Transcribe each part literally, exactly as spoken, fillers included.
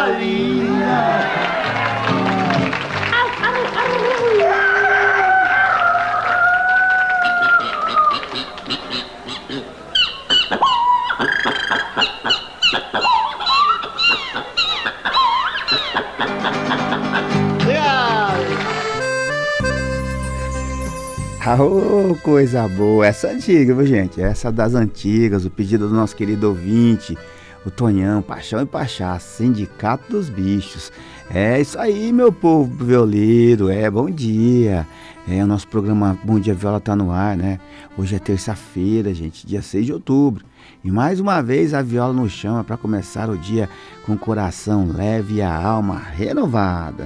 galinha. Oh, coisa boa, essa antiga, viu, gente? Essa das antigas, o pedido do nosso querido ouvinte, o Tonhão, Paixão e Pachá, Sindicato dos Bichos. É isso aí, meu povo violeiro, é, bom dia. É, o nosso programa Bom Dia Viola tá no ar, né? Hoje é terça-feira, gente, dia seis de outubro. E mais uma vez a viola nos chama para começar o dia com o coração leve e a alma renovada.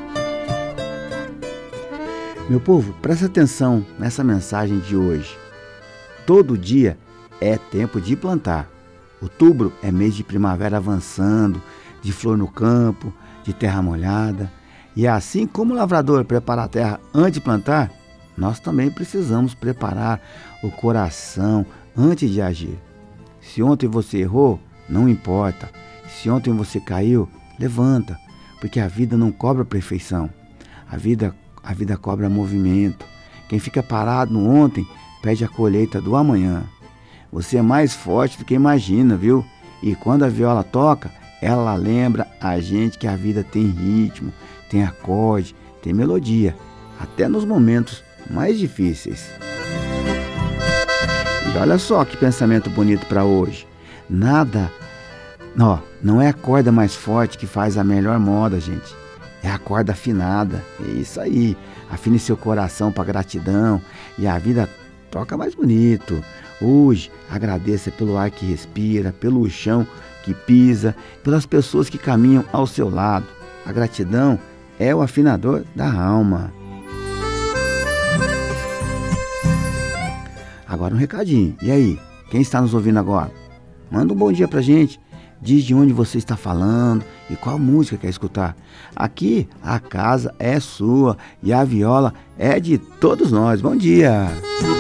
Meu povo, presta atenção nessa mensagem de hoje. Todo dia é tempo de plantar. Outubro é mês de primavera avançando, de flor no campo, de terra molhada. E assim como o lavrador prepara a terra antes de plantar, nós também precisamos preparar o coração antes de agir. Se ontem você errou, não importa. Se ontem você caiu, levanta, porque a vida não cobra perfeição. A vida A vida cobra movimento. Quem fica parado no ontem, perde a colheita do amanhã. Você é mais forte do que imagina, viu? E quando a viola toca, ela lembra a gente que a vida tem ritmo, tem acorde, tem melodia, até nos momentos mais difíceis. E olha só que pensamento bonito para hoje. Nada, ó, não é a corda mais forte que faz a melhor moda, gente. É a corda afinada, é isso aí. Afine seu coração para gratidão e a vida toca mais bonito. Hoje, agradeça pelo ar que respira, pelo chão que pisa, pelas pessoas que caminham ao seu lado. A gratidão é o afinador da alma. Agora um recadinho. E aí, quem está nos ouvindo agora? Manda um bom dia pra gente. Diz de onde você está falando e qual música quer escutar. Aqui a casa é sua e a viola é de todos nós. Bom dia!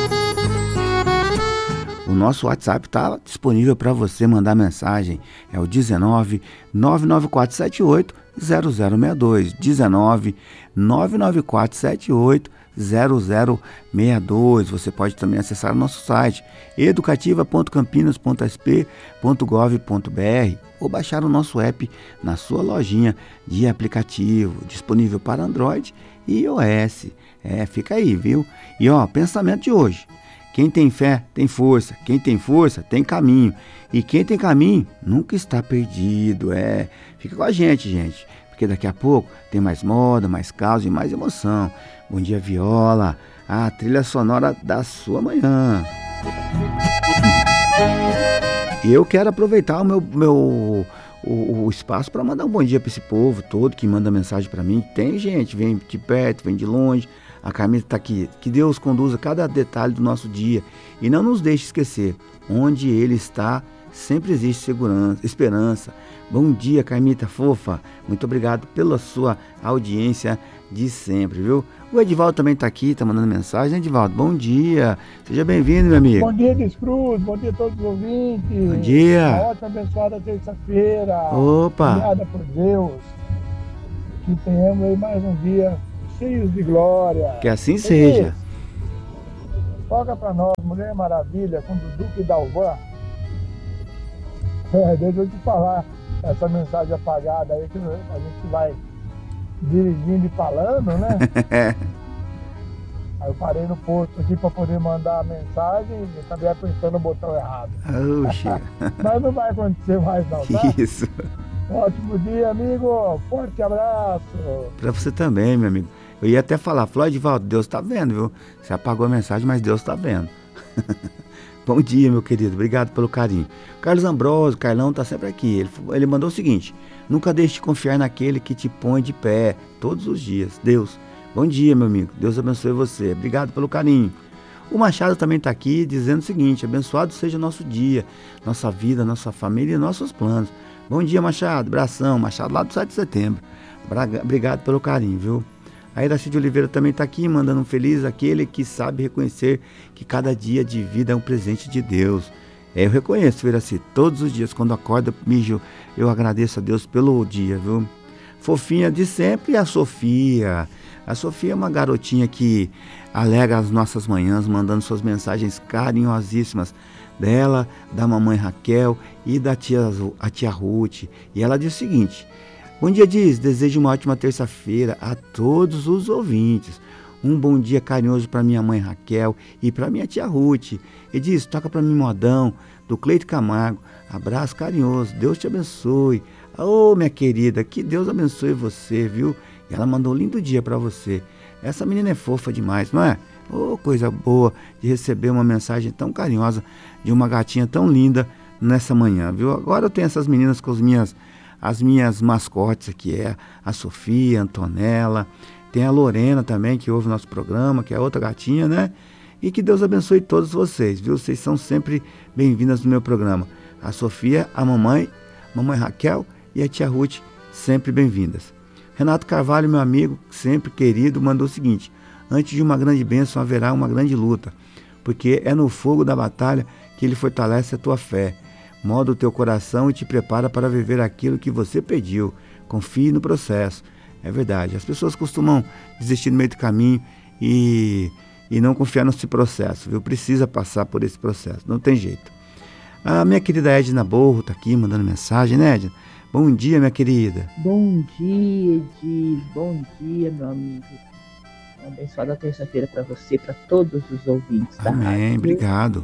O nosso WhatsApp está disponível para você mandar mensagem. É o dezenove, nove nove quatro sete oito, zero zero seis dois. dezenove, nove nove quatro sete oito, zero zero seis dois. Você pode também acessar o nosso site educativa ponto campinas ponto s p ponto gov ponto b r ou baixar o nosso app na sua lojinha de aplicativo, disponível para Android e iOS. É, fica aí, viu? E ó, pensamento de hoje. Quem tem fé tem força, quem tem força tem caminho. E quem tem caminho nunca está perdido. É, fica com a gente, gente, porque daqui a pouco tem mais moda, mais caos e mais emoção. Bom dia, viola, a trilha sonora da sua manhã. E eu quero aproveitar o meu, meu o, o espaço para mandar um bom dia para esse povo todo que manda mensagem para mim. Tem gente, vem de perto, vem de longe. A Carmita está aqui. Que Deus conduza cada detalhe do nosso dia e não nos deixe esquecer. Onde Ele está, sempre existe segurança, esperança. Bom dia, Carmita fofa. Muito obrigado pela sua audiência de sempre, viu? O Edivaldo também está aqui, está mandando mensagem. Edivaldo, bom dia. Seja bem-vindo, meu amigo. Bom dia, Descruz. Bom dia a todos os ouvintes. Bom dia. Uma ótima, abençoada terça-feira. Opa. Obrigada por Deus. Que tenhamos aí mais um dia cheios de glória. Que assim seja. Toca pra nós, Mulher Maravilha, com Dudu e Dalvan. É, deixa eu te falar, essa mensagem apagada aí que a gente vai dirigindo e falando, né? Aí eu parei no posto aqui pra poder mandar a mensagem e acabei apertando o botão errado. Oxi. Mas não vai acontecer mais não, tá? Isso. Ótimo dia, amigo. Forte abraço. Pra você também, meu amigo. Eu ia até falar, Flávio Edivaldo, Deus tá vendo, viu? Você apagou a mensagem, mas Deus tá vendo. Bom dia, meu querido. Obrigado pelo carinho. Carlos Ambrosio, Carlão tá sempre aqui. Ele, ele mandou o seguinte: nunca deixe de confiar naquele que te põe de pé todos os dias. Deus. Bom dia, meu amigo. Deus abençoe você. Obrigado pelo carinho. O Machado também está aqui dizendo o seguinte: abençoado seja nosso dia, nossa vida, nossa família e nossos planos. Bom dia, Machado. Abração. Machado lá do sete de setembro. Obrigado pelo carinho, viu? A Iracide Oliveira também está aqui, mandando um feliz aquele que sabe reconhecer que cada dia de vida é um presente de Deus. É, eu reconheço, Viraci, todos os dias, quando acordo, mijo, eu agradeço a Deus pelo dia, viu? Fofinha de sempre, a Sofia. A Sofia é uma garotinha que alegra as nossas manhãs, mandando suas mensagens carinhosíssimas dela, da mamãe Raquel e da tia, a tia Ruth. E ela diz o seguinte: bom dia, diz, desejo uma ótima terça-feira a todos os ouvintes. Um bom dia carinhoso para minha mãe Raquel e para minha tia Ruth. E diz, toca para mim modão, do Cleito Camargo. Abraço carinhoso, Deus te abençoe. Ô, oh, minha querida, que Deus abençoe você, viu? E ela mandou um lindo dia para você. Essa menina é fofa demais, não é? Ô, oh, coisa boa de receber uma mensagem tão carinhosa de uma gatinha tão linda nessa manhã, viu? Agora eu tenho essas meninas com as minhas, as minhas mascotes aqui, é a Sofia, a Antonella, tem a Lorena também, que ouve o nosso programa, que é outra gatinha, né? E que Deus abençoe todos vocês, viu? Vocês são sempre bem-vindas no meu programa. A Sofia, a mamãe, mamãe Raquel e a tia Ruth, sempre bem-vindas. Renato Carvalho, meu amigo, sempre querido, mandou o seguinte: antes de uma grande bênção haverá uma grande luta, porque é no fogo da batalha que ele fortalece a tua fé, molda o teu coração e te prepara para viver aquilo que você pediu. Confie no processo. É verdade, as pessoas costumam desistir no meio do caminho e, e não confiar nesse processo, viu? Precisa passar por esse processo, não tem jeito. A minha querida Edna Borro está aqui mandando mensagem, né, Edna? Bom dia, minha querida. Bom dia, Edith. Bom dia, meu amigo. Uma abençoada terça-feira para você e para todos os ouvintes da rádio. Amém, obrigado.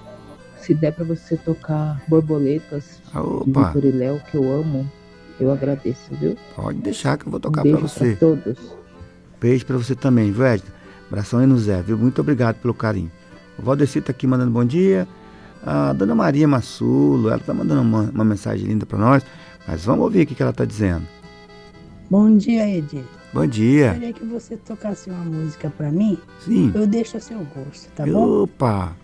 Se der para você tocar Borboletas Opa. de Vitor e Léo, que eu amo, eu agradeço, viu? Pode deixar que eu vou tocar um para beijo você. Para todos. Beijo para você também, viu, Edna? Abração aí no Zé, viu? Muito obrigado pelo carinho. O Valdeci está aqui mandando bom dia. A dona Maria Massulo, ela está mandando uma, uma mensagem linda para nós. Mas vamos ouvir o que ela está dizendo. Bom dia, Edith. Bom dia. Eu queria que você tocasse uma música para mim. Sim. Eu deixo a seu gosto, tá bom? Opa!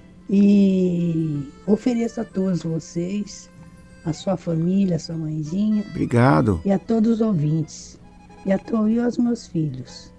E ofereço a todos vocês, a sua família, a sua mãezinha. Obrigado. E a todos os ouvintes. E a tu e aos meus filhos.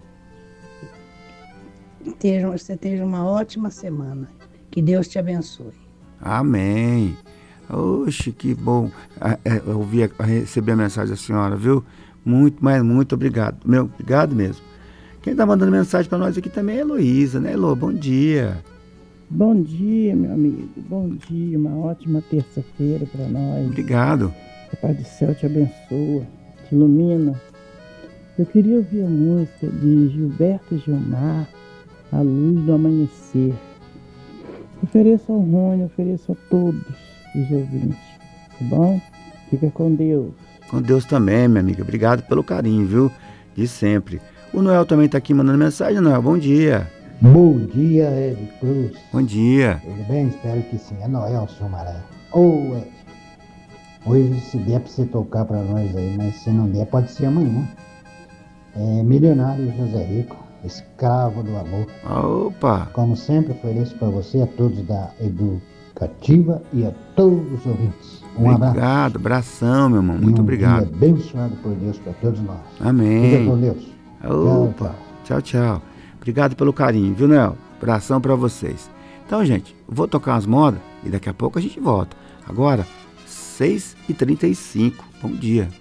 Estejam, você tenha uma ótima semana. Que Deus te abençoe. Amém. Oxe, que bom eu ouvir, receber a mensagem da senhora, viu? Muito, mas muito obrigado. Meu, obrigado mesmo. Quem está mandando mensagem para nós aqui também é a Heloísa, né, Elô? Bom dia. Bom dia, meu amigo. Bom dia, uma ótima terça-feira para nós. Obrigado. Que o Pai do Céu te abençoa, te ilumina. Eu queria ouvir a música de Gilberto Gilmar, A Luz do Amanhecer. Ofereço ao Rony, ofereço a todos os ouvintes, tá bom? Fica com Deus. Com Deus também, minha amiga. Obrigado pelo carinho, viu? De sempre. O Noel também está aqui mandando mensagem. Noel, bom dia. Bom dia, Ed Cruz. Bom dia. Tudo bem? Espero que sim. É Noel, seu Maré. Ô, Ed. Hoje, se der para você tocar para nós aí, mas se não der, pode ser amanhã. É Milionário José Rico, Escravo do Amor. Opa! Como sempre, ofereço para você, a todos da Educativa e a todos os ouvintes. Um obrigado, abraço. Obrigado, abração, meu irmão. Muito e um obrigado. Dia abençoado por Deus para todos nós. Amém. Fica com Deus. Opa! Tchau, tchau. tchau. Obrigado pelo carinho, viu, Noel? Abração para vocês. Então, gente, eu vou tocar umas modas e daqui a pouco a gente volta. Agora, seis e trinta e cinco. Bom dia.